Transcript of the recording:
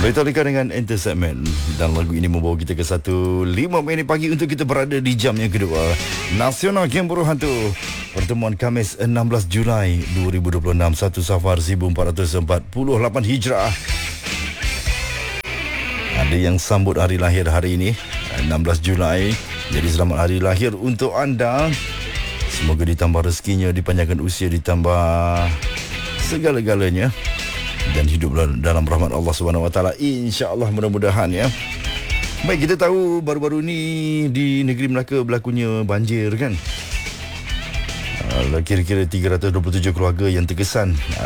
Beritahukan dengan Entertainment, dan lagu ini membawa kita ke 1:05 pagi untuk kita berada di jam yang kedua. Nasional Kemburu Hantu, pertemuan Khamis 16 Julai 2026, 1 Safar 1448 Hijrah. Ada yang sambut hari lahir hari ini 16 Julai. Jadi selamat hari lahir untuk anda. Semoga ditambah rezekinya, dipanjangkan usia, ditambah segala-galanya, dan hidup dalam rahmat Allah Subhanahu Wa Taala, insya-Allah, mudah-mudahan ya. Baik, kita tahu baru-baru ni di negeri Melaka berlakunya banjir kan. Kira-kira 327 keluarga yang terkesan